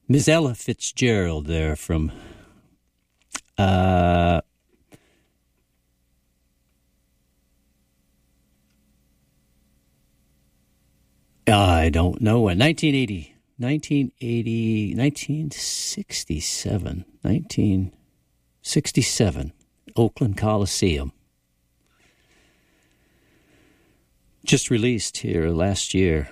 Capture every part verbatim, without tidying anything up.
Miss Ella Fitzgerald there from uh, I don't know when. nineteen eighty, nineteen eighty, nineteen sixty-seven, nineteen sixty-seven, Oakland Coliseum. Just released here last year.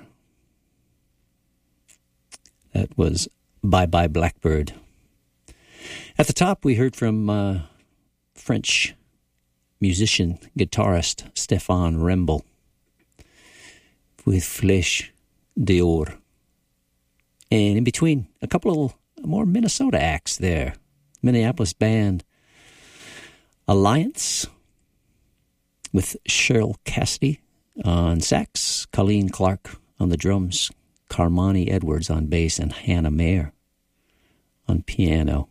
That was Bye Bye Blackbird. At the top, we heard from uh, French musician, guitarist Stéphane Remble with Flèche d'Or. And in between, a couple of more Minnesota acts there. Minneapolis band Alliance with Cheryl Cassidy on sax, Colleen Clark on the drums, Carmani Edwards on bass, and Hannah Mayer on piano.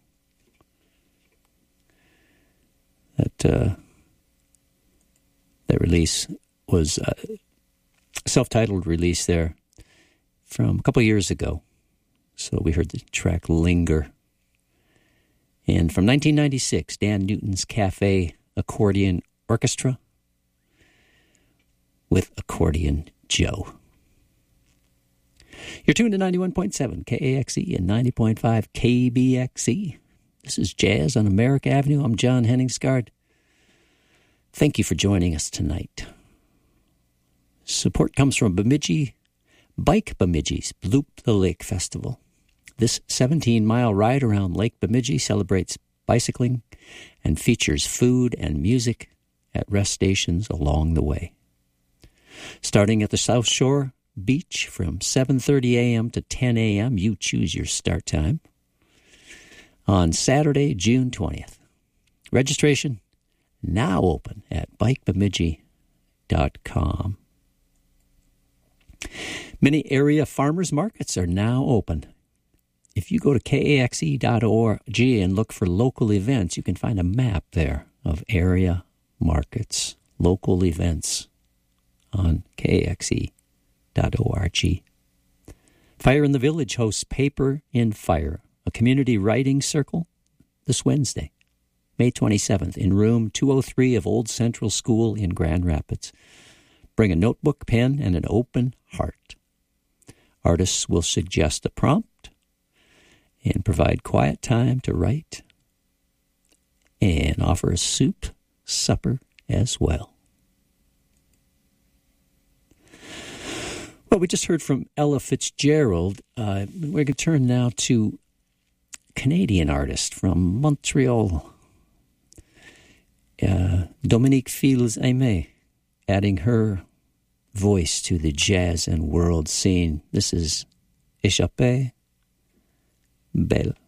That uh, that release was a self-titled release there from a couple years ago. So we heard the track Linger. And from nineteen ninety-six, Dan Newton's Cafe Accordion Orchestra with Accordion Joe. You're tuned to ninety-one point seven K A X E and ninety point five K B X E. This is Jazz on America Avenue. I'm John Henningsgaard. Thank you for joining us tonight. Support comes from Bemidji, Bike Bemidji's Bloop the Lake Festival. This seventeen-mile ride around Lake Bemidji celebrates bicycling and features food and music at rest stations along the way. Starting at the South Shore Beach from seven thirty a.m. to ten a.m., you choose your start time, on Saturday, June twentieth. Registration now open at bike bemidji dot com. Many area farmers markets are now open. If you go to K A X E dot org and look for local events, you can find a map there of area markets, local events on K A X E dot org. Fire in the Village hosts Paper in Fire, a community writing circle, this Wednesday, May twenty-seventh, in room two oh three of Old Central School in Grand Rapids. Bring a notebook, pen, and an open heart. Artists will suggest a prompt and provide quiet time to write and offer a soup supper as well. Well, we just heard from Ella Fitzgerald. Uh, we're going to turn now to Canadian artist from Montreal, uh, Dominique Fils-Aimé, adding her voice to the jazz and world scene. This is Échappée Belle.